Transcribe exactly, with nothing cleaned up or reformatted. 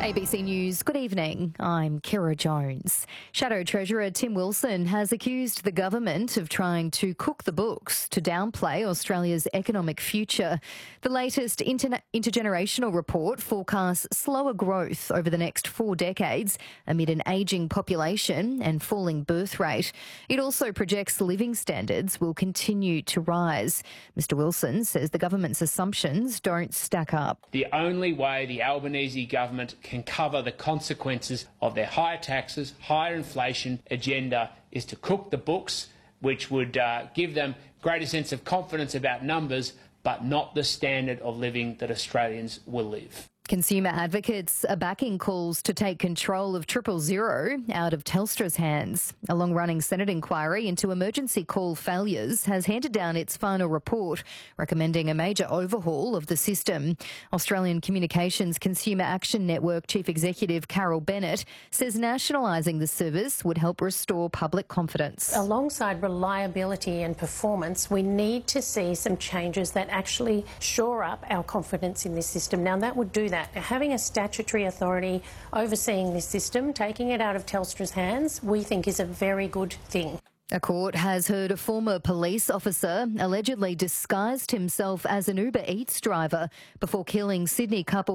A B C News, good evening. I'm Kira Jones. Shadow Treasurer Tim Wilson has accused the government of trying to cook the books to downplay Australia's economic future. The latest inter- intergenerational report forecasts slower growth over the next four decades amid an ageing population and falling birth rate. It also projects living standards will continue to rise. Mister Wilson says the government's assumptions don't stack up. The only way the Albanese government can cover the consequences of their higher taxes, higher inflation agenda is to cook the books, which would uh, give them greater sense of confidence about numbers, but not the standard of living that Australians will live. Consumer advocates are backing calls to take control of Triple Zero out of Telstra's hands. A long-running Senate inquiry into emergency call failures has handed down its final report, recommending a major overhaul of the system. Australian Communications Consumer Action Network Chief Executive Carol Bennett says nationalising the service would help restore public confidence. Alongside reliability and performance, we need to see some changes that actually shore up our confidence in this system. Now, that would do that. Having a statutory authority overseeing this system, taking it out of Telstra's hands, we think is a very good thing. A court has heard a former police officer allegedly disguised himself as an Uber Eats driver before killing Sydney couple